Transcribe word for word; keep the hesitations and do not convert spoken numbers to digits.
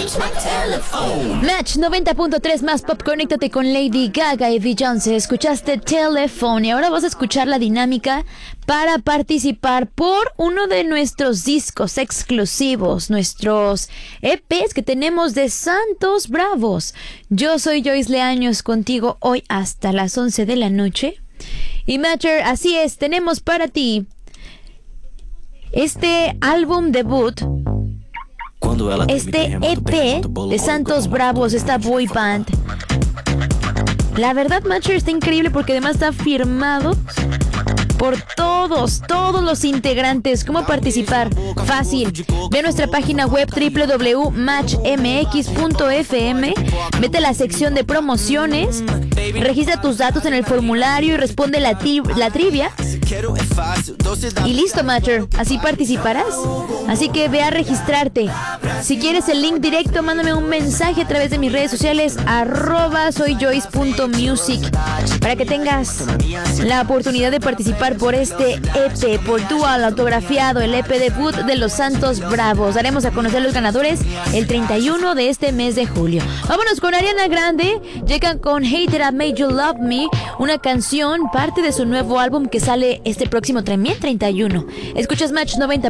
Match noventa punto tres más pop, conéctate con Lady Gaga y Beyoncé. Escuchaste Telephone y ahora vas a escuchar la dinámica para participar por uno de nuestros discos exclusivos, nuestros E Pes que tenemos de Santos Bravos. Yo soy Joyce Leaños contigo hoy hasta las once de la noche. Y Matcher, así es, tenemos para ti este álbum debut, este E P de Santos Bravos, esta boy band. La verdad, Matcher, está increíble porque además está firmado por todos, todos los integrantes. ¿Cómo participar? Fácil. Ve a nuestra página web doble u doble u doble u punto match m x punto f m. Vete a la sección de promociones. Registra tus datos en el formulario y responde la, tri- la trivia. Y listo, Matcher. Así participarás. Así que ve a registrarte. Si quieres el link directo, mándame un mensaje a través de mis redes sociales, arroba soyjoyce.music, para que tengas la oportunidad de participar por este E P, por Dual autografiado, el E P debut de los Santos Bravos. Daremos a conocer los ganadores el treinta y uno de este mes de julio. Vámonos con Ariana Grande. Llegan con Hated I Made You Love Me, una canción, parte de su nuevo álbum que sale este próximo treinta y uno. Escuchas Match noventa